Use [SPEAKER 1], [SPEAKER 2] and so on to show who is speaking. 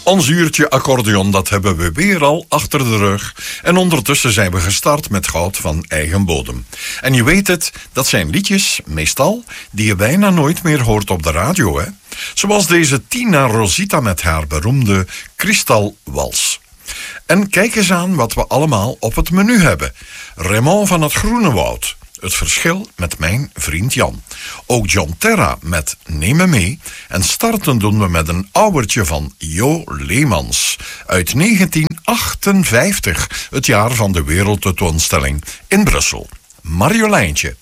[SPEAKER 1] Ons uurtje accordeon, dat hebben we weer al achter de rug. En ondertussen zijn we gestart met goud van eigen bodem. En je weet het, dat zijn liedjes, meestal, die je bijna nooit meer hoort op de radio, hè? Zoals deze Tina Rosita met haar beroemde Kristalwals. En kijk eens aan wat we allemaal op het menu hebben. Raymond van het Groene Woud. Het verschil met mijn vriend Jan. Ook John Terra met Neem me mee. En starten doen we met een ouwertje van Jo Leemans. Uit 1958, het jaar van de wereldtentoonstelling in Brussel. Marjoleintje.